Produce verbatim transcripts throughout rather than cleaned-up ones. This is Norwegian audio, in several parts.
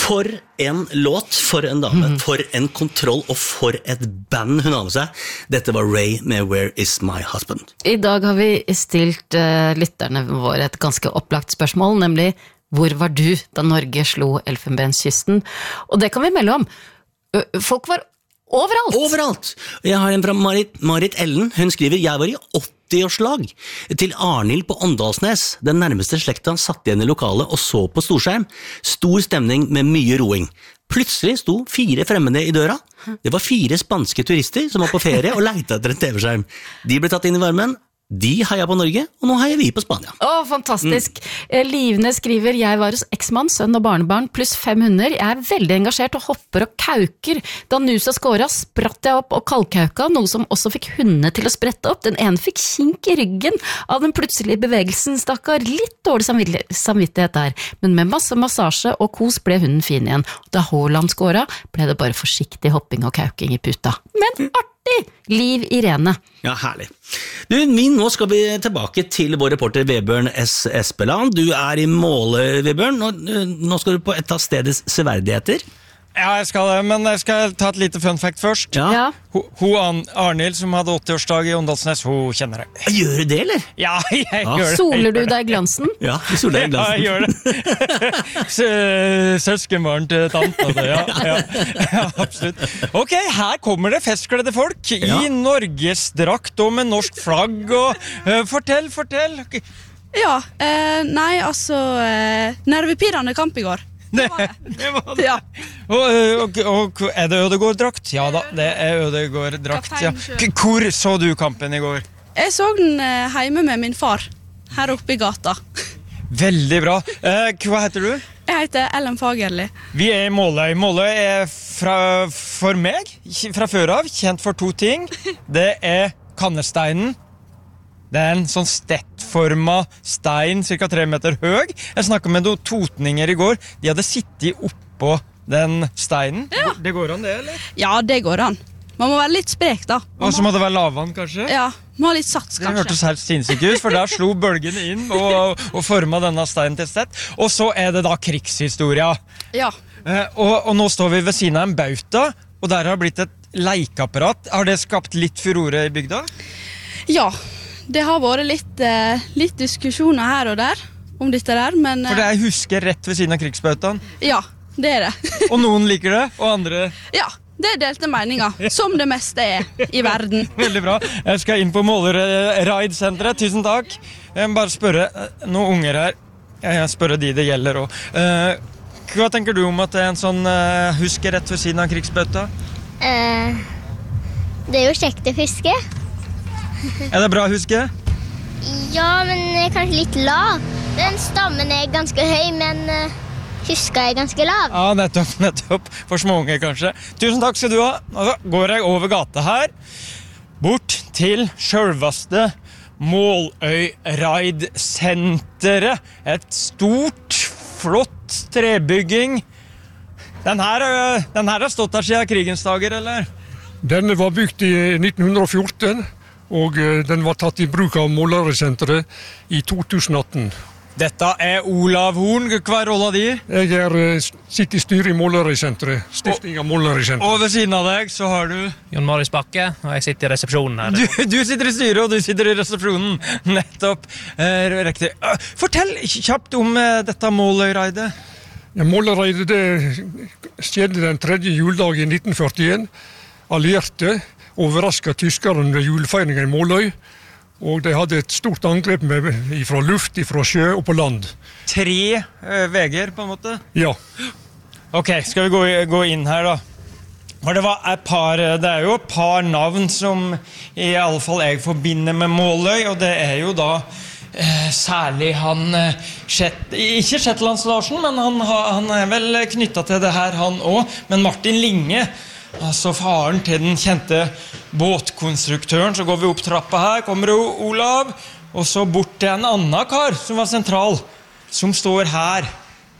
For en låt, for en dame, mm. for en kontroll og for et band hun har med seg. Dette var Ray med Where is my husband? I dag har vi stilt uh, lytterne våre et ganske opplagt spørsmål, nemlig hvor var du da Norge slo Elfenbenskysten? Og det kan vi melde om. Folk var overalt. Overalt. Jeg har en fra Marit, Marit Ellen. Hun skriver, jeg var i åtti-årslag til Arnhild på Åndalsnes. Den nærmeste slekta satt igjen i lokalet og så på storskjerm. Stor stemning med mye roing. Plutselig sto fire fremmede i døra. Det var fire spanske turister som var på ferie og lette etter en T V-skjerm. De ble tatt inn i varmen. De heier på Norge, og nå heier vi på Spania. Åh, fantastisk. Mm. Livne skriver, jeg var hos eksmann, sønn og barnebarn, pluss fem hunder. Jeg er veldig engasjert og hopper og kauker. Da Nusa skåret, spratt jeg opp og kaldkauka, noe som også fikk hundene til å sprette opp. Den ene fikk kink i ryggen av den plutselige bevegelsen, stakkar. Litt dårlig samvittighet der. Men med masse massasje og kos ble hunden fin igjen. Da Haaland skåret, ble det bare forsiktig hopping og kauking i puta. Men artig! Liv Irene. Ja, herlig. Du, min, nå skal vi tilbake til vår reporter Vebjørn S. Espeland. Du er i Måle, Vebjørn. Nå, nå skal du på et av stedets severdigheter. Ja, jeg skal det, men jeg skal ta et lite fun fact først. Ja. Ho, ho Arnhild, som hadde åtti-årsdag i Åndalsnes, hun kjenner det. Gjør du det, eller? Ja, jeg ja. gjør det. Soler du deg i glansen? Ja, du soler deg i glansen. Ja, jeg gjør det. Søskenbarn til tante, ja, ja. Ja, absolutt. Ok, her kommer det festkledde folk i ja. Norges drakt og med norsk flagg. Og, uh, fortell, fortell. Okay. Ja, uh, nei, altså, uh, Nervepirrende kamp i går. Det var det. det, var det. Ja. Og, og, og er det Ødegård-drakt? Ja da, det er Ødegård-drakt. Ja. Hvor så du kampen i går? Jeg så den hjemme med min far, her oppe i gata. Veldig bra. Eh, hva heter du? Jeg heter Ellen Fagerli. Vi er i Måløy. Måløy er fra, for meg, fra før av, kjent for to ting. Det er Kannesteinen. Det er en sånn stettformet stein, cirka tre meter høy. Jeg snakket med noen totninger i går. De hadde sittet oppå den steinen. Ja. Det går an det, eller? Ja, det går an. Man må være litt sprek, da. Og så må det være lavvann, kanskje? Ja, må ha litt sats, kanskje. Det hørtes helt sinnssykt ut, for der slo bølgene inn og, og formet denne steinen til et sted. Og så er det da krigshistoria. Ja. Eh, og, og nå står vi ved siden av en bauta, og der har det blitt et leikeapparat. Har det skapt litt furore i bygda? Ja. Det har vært litt, eh, litt diskusjoner her og der om dette der, men... Eh, For det er husker rett ved siden av krigsbautaen? Ja, det er det. Og noen liker det, og andre... Ja, det er delte meninger, som det meste er i verden. Veldig bra. Jeg skal inn på Måler Ride-senteret. Tusen takk. Jeg må bare spørre noen unger her. Jeg spørre de det gjelder også. Uh, hva tenker du om at det er en sånn uh, husker rett ved siden av krigsbauta? Uh, det er jo kjekt å huske. Er det bra å huske? Ja, men kanskje litt lav. Den stammen er ganske høy, men uh, husker er ganske lav. Ja, nettopp, nettopp. For småunger kanskje. Tusen takk skal du ha. Og så går jeg over gata her, bort til selveste Måløy Ride-senteret. Et stort, flott trebygging. Den her, den her har stått her siden krigens dager, eller? Denne var bygd i nitten fjorten. Og den var tatt i bruk av Måleresenteret i to tusen atten. Dette er Olav Horn. Hva er rollen din? Jeg er, sitter i styret i Måleresenteret, stifting av Måleresenteret. Og ved siden av deg så har du... Jon Marius Bakke, og jeg sitter i resepsjonen her. Du, du sitter i styret, og du sitter i resepsjonen. Nettopp. Eh, riktig. Fortell kjapt om eh, dette Måløy-reidet. Ja, Måløy-reidet det skjedde den tredje juledag i nitten førtien. Allierte overrasket tyskerne under julefeiringen i Måløy, og de hadde et stort angrep med, fra luft, fra sjø og på land. Tre uh, veger, på en måte? Ja. Ok, skal vi gå, gå inn her da? For det, var et par, det er jo et par navn som i alle fall jeg forbinder med Måløy, og det er jo da eh, særlig han, eh, Shet, ikke Shetlands Larsen, men han, han er vel knyttet til det her han også, men Martin Linge, altså faren til den kjente båtkonstruktøren. Så går vi opp trappa her, kommer Olav, og så bort til en annen kar som var sentral, som står her.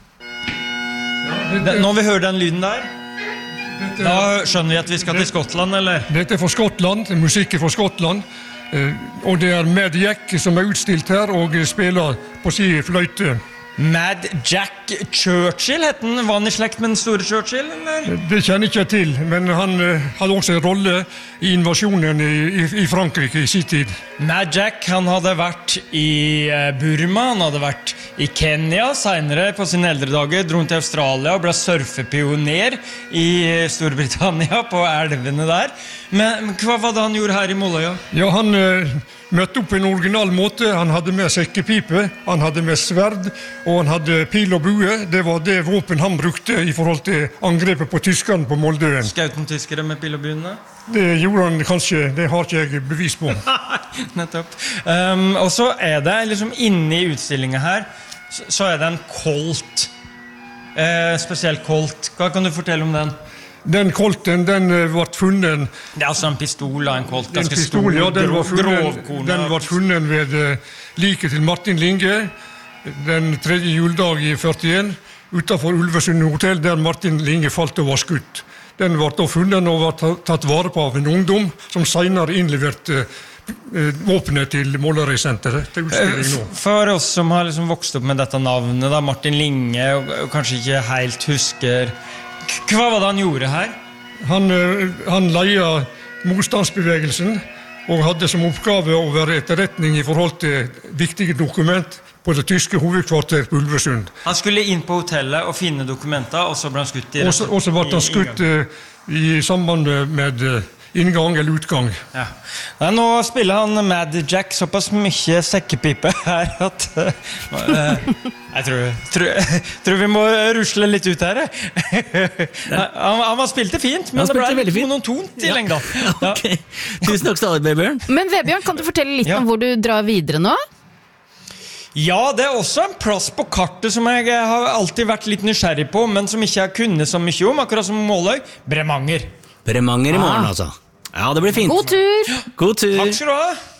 Når vi hører den lyden der, da skjønner vi at vi skal til Skottland, eller? Dette er fra Skottland, musikk er fra Skottland, og det er Mad Jack som er utstilt her og spiller på si fløyte. Mad Jack Jack Churchill, het han, var han i slekt med den store Churchill, eller? Det kjenner ikke jeg til, men han uh, hadde også en rolle i invasjonen i, i, i Frankrike i sin tid. Mad Jack, han hadde vært i Burma, han hadde vært i Kenya, senere på sine eldre dager, dro til Australia og ble surfepioner i Storbritannia på elvene der. Men hva var det han gjorde her i Måløya? Ja, han uh, møtte opp på en original måte. Han hadde med sekkepipe, han hadde med sverd, og han hadde pil og bue. Det var det våpen han brukte i forhold til angrepet på tyskerne på Moldøen. Skjøt han tyskere med pil og bue? Det gjorde han kanskje, det har ikke jeg bevis på. Nettopp. Um, og så er det, liksom inne i utstillingen her, så, så er det en Colt. Eh, spesiell Colt. Hva kan du fortelle om den? Den kolten, den ble funnet... Det er altså en pistol av en Colt, en ganske pistol, stor, ja, den var funnet, grovkornet. den var funnet ved uh, like til Martin Linge, den tredje juledag i førtien, utenfor Ulvesund hotell, der Martin Linge falt og var skutt. Den var da funnet og var tatt vare på av en ungdom, som senere innleverte uh, våpenet til Måløy-senteret, til utstilling nå. For oss som har liksom vokst opp med dette navnet, da, Martin Linge, og, og kanskje ikke helt husker... Hva var det han gjorde her? Han, han leia motstandsbevegelsen og hadde som oppgave å være etterretning i forhold til viktige dokument på det tyske hovedkvarteret på Ulvesund. Han skulle inn på hotellet og finne dokumenter, og så ble han skutt i... Og så ble han skutt i, i samband med inngang eller utgang. Ja. Nei, nå spiller han Mad Jack såpass mye sekkepipe her at uh, jeg tror, tror, tror vi må rusle litt ut her. han, han spilte fint, men det ble litt monotont i lengda. Ja. Okay. Tusen takk til deg, Vebjørn. Men Vebjørn, kan du fortelle litt Ja. om hvor du drar videre nå? Ja, det er også en plass på kartet som jeg har alltid vært litt nysgjerrig på, men som ikke jeg kunne så mye om, akkurat som Måløy. Bremanger. Bremanger i morgen, altså. Ja, det blir fint. God tur! God tur. Takk skal du ha.